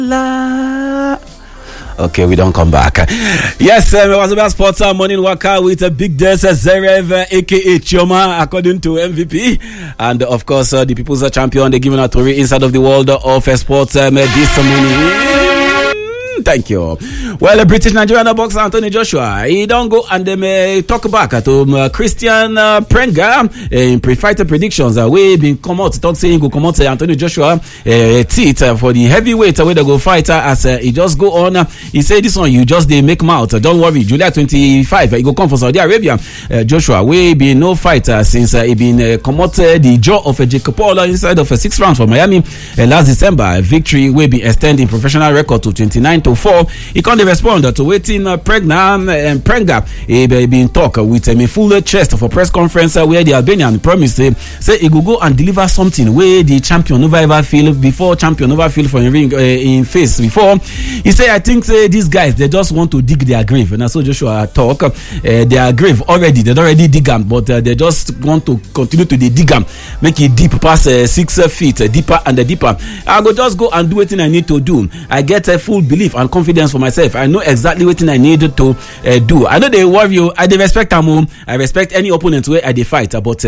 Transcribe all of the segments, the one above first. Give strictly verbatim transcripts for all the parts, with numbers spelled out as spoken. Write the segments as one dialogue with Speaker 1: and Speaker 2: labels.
Speaker 1: La. Okay, we don't come back. Yes, um, it was about Sports uh, Morning Waka with a uh, Big Des uh, Zerev, uh, aka Chioma, according to M V P, and uh, of course uh, the People's uh, Champion. They're giving out to inside of the world of uh, sports um, uh, this morning. Thank you. Well, a British Nigerian boxer Anthony Joshua, he don't go and um, uh, talk back to um, uh, Christian uh, Prenga uh, in pre-fighter predictions. Uh, we been come out talk saying go come out uh, Anthony Joshua uh, teeth uh, for the heavyweight uh, where they go fighter as uh, he just go on. Uh, he say this one you just they make mouth. Uh, don't worry, July twenty-fifth uh, he go come for Saudi Arabia. Uh, Joshua, we been no fighter since uh, he been uh, come out uh, the jaw of uh, Jacob Paul inside of uh, six rounds for Miami uh, last December. Uh, victory will be extending professional record to twenty-nine to four. He can't respond to waiting uh, Pregna and Prenga. He uh, been talk uh, with him um, a full chest for press conference uh, where the Albanian promised uh, say he will go and deliver something where the champion never ever feel before champion never feel for in ring uh, in face before. He say I think say these guys they just want to dig their grave, and so Joshua talk uh, their grave already they already dig them, but uh, they just want to continue to dig them, make it deep past uh, six uh, feet uh, deeper and uh, deeper. I go just go and do what I need to do. I get a uh, full belief and confidence for myself. I know exactly what I need to uh, do. I know they worry you. I dey respect them. I respect any opponent where I dey fight, but uh,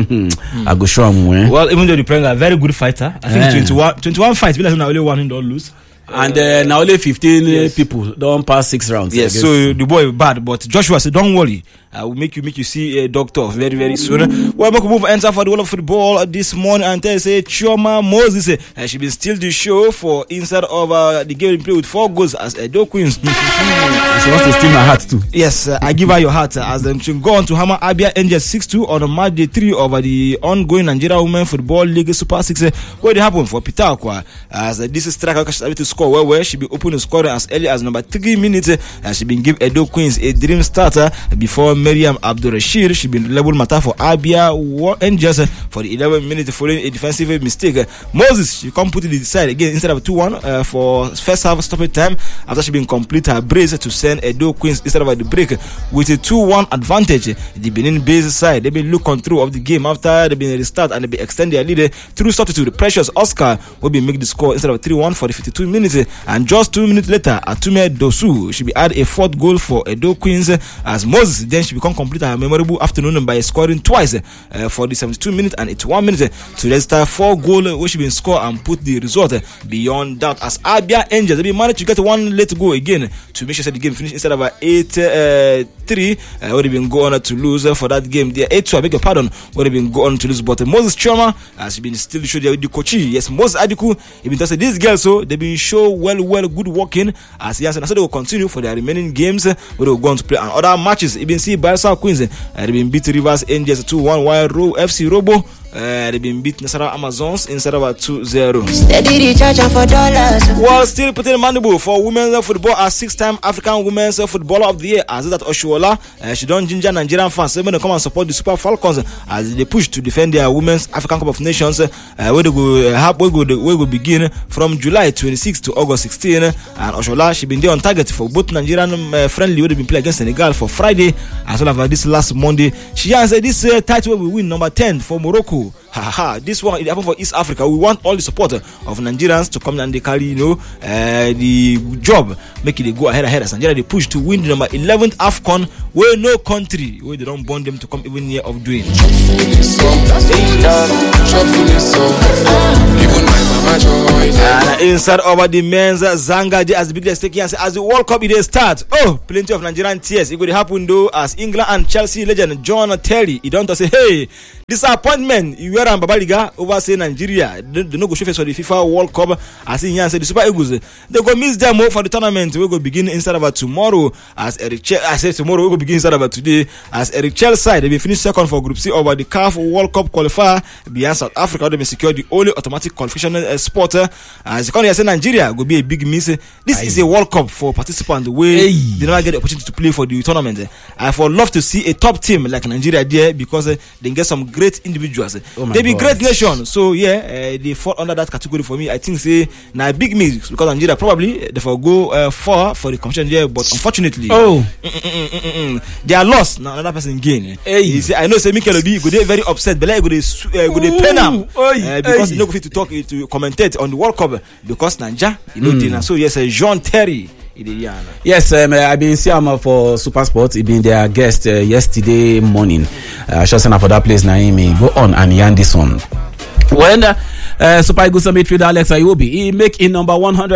Speaker 1: mm. I go show them. Eh?
Speaker 2: Well, even though the Prenga a very good fighter, I think yeah. twenty-one, twenty-one fights, but only one who don't lose.
Speaker 1: And uh, now only fifteen yes. uh, people don't pass six rounds.
Speaker 2: Yes, so the boy bad, but Joshua said, "Don't worry, I will make you make you see a doctor very very soon." Well, we move enter for the world of football this morning, and tell say Chioma Moses uh, she been still the show for inside of uh, the game play with four goals as Edo Queens.
Speaker 1: She wants to steal my heart too.
Speaker 2: Yes, uh, I give her your heart uh, as them um, go on to hammer Abia Angels six two on the match day three of uh, the ongoing Nigeria Women Football League Super Six. Uh, where they happen for Peter Akwa as uh, this striker to score well where she be open scoring as early as number three minutes uh, and she been give Edo Queens a dream starter before Miriam Abdul Rashid. She been level matter for Abia Angels uh, for the eleven minutes following a defensive mistake. Uh, Moses she come put it inside again instead of two one uh, for first half stoppage time after she been complete her brace to send Edo Queens instead of the break with a two one advantage. The Benin base side they been look control of the game after they been restart and they been extend their lead through substitute. Precious Oscar will be make the score instead of three one for the fifty-two minutes, and just two minutes later Atume Dosu she be add a fourth goal for Edo Queens as Moses then she become complete her memorable afternoon by scoring twice uh, for the seventy-two minutes and eighty-one minutes to register four goal which she been score and put the result beyond doubt as Abia Angels they been managed to get one late goal again to make sure that the game finish instead of eight three uh, where they been go on to lose uh, for that game. They eight two I beg your pardon where they been go on to lose, but uh, Moses Chioma has been still show the, the coach. Yes, Moses Adiku he been tested these girls so they been show well well good working as yes and so they will continue for their remaining games uh, where they will go on to play and other matches. You been see Barca Queens uh, they been beat Rivers Angels two one while Ro- F C Robo Uh, they've been beat Nasara Amazons instead of a two zero.
Speaker 3: Steady recharging for dollars.
Speaker 2: Well, still putting mandible for women's football as six-time African Women's Footballer of the Year as that Oshuola. Uh, she don't ginger Nigerian fans. They're going to come and support the Super Falcons as they push to defend their Women's African Cup of Nations. Uh, where they go, uh, where go, where go begin from July twenty-sixth to August sixteenth. And Oshuola she been there on target for both Nigerian uh, friendly where they been play against Senegal for Friday as well as uh, this last Monday. She answered this uh, title we win number ten for Morocco. Ha ha! This one it happened for East Africa. We want all the support of Nigerians to come and they carry, you know, uh, the job, make it go ahead ahead as Nigeria they push to win the number eleventh AFCON where no country where they don't bond them to come even near of doing. And inside over the men's Zanga as the biggest stake as the World Cup it start. Oh, plenty of Nigerian tears. It could happen though as England and Chelsea legend John Terry he don't say hey disappointment you were on Babaliga over say Nigeria they, they no go show face for the FIFA World Cup as in here say the Super Eagles they go miss them for the tournament we go begin instead of tomorrow as Eric Ch- I say tomorrow we go begin instead of today as Eric Chelsea side they be finish second for Group C over the C A F World Cup qualifier behind South Africa they be secure the only automatic qualification uh, sport uh, as the country say Nigeria go be a big miss. This Aye. Is a World Cup for participants the way hey. They never get the opportunity to play for the tournament. I for love to see a top team like Nigeria there because uh, they get some great individuals.
Speaker 1: Oh
Speaker 2: They be
Speaker 1: God.
Speaker 2: great nation. So yeah, uh, they fall under that category for me. I think say now big mix because Nigeria probably therefore go uh, far for the competition here, but unfortunately,
Speaker 1: Oh,
Speaker 2: they are lost. Now another person gain.
Speaker 1: Hey.
Speaker 2: He say, I know say Mikel Obi go dey very upset, but like go dey su- uh, go dey pen am uh, because he no go fit to talk uh, to commentate on the World Cup because Nigeria, you know, mm. So yes, uh, Jean Terry.
Speaker 1: Yes, um, I been see him for Super Sport. He been their guest uh, yesterday morning. I uh, just for that place. Naimi, go on and yarn this one. When uh, uh, Super Eagles midfielder Alex Iwobi, he make in number one hundred.